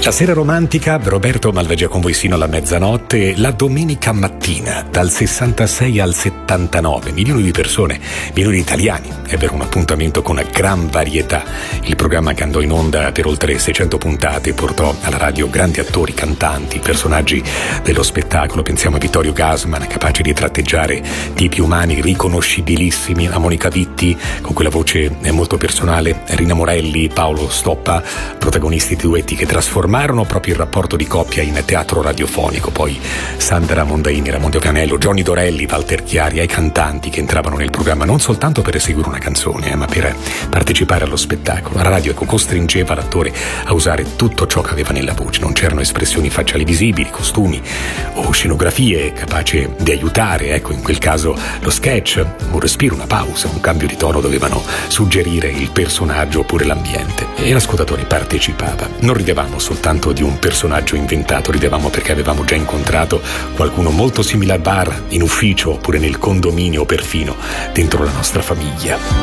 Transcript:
La sera romantica, Roberto Malvagia con voi sino alla mezzanotte, la domenica mattina, dal 66 al 79, milioni di persone, milioni di italiani, ebbero un appuntamento con una gran varietà. Il programma che andò in onda per oltre 600 puntate portò alla radio grandi attori, cantanti, personaggi dello spettacolo. Pensiamo a Vittorio Gassman, capace di tratteggiare tipi umani riconoscibilissimi, a Monica Vitti, con quella voce molto personale, Rina Morelli, Paolo Stoppa, protagonisti di duetti che trasformarono proprio il rapporto di coppia in teatro radiofonico. Poi Sandra Mondaini, Ramondo Pianello, Johnny Dorelli, Walter Chiari, ai cantanti che entravano nel programma non soltanto per eseguire una canzone, ma per partecipare allo spettacolo. La radio costringeva l'attore a usare tutto ciò che aveva nella voce. Non c'erano espressioni facciali visibili, costumi o scenografie capaci di aiutare. In quel caso lo sketch, un respiro, una pausa, un cambio di tono dovevano suggerire il personaggio oppure l'ambiente, e l'ascoltatore partecipava. Non ridevamo soltanto di un personaggio inventato, ridevamo perché avevamo già incontrato qualcuno molto simile al bar, in ufficio oppure nel condominio, perfino dentro la nostra famiglia.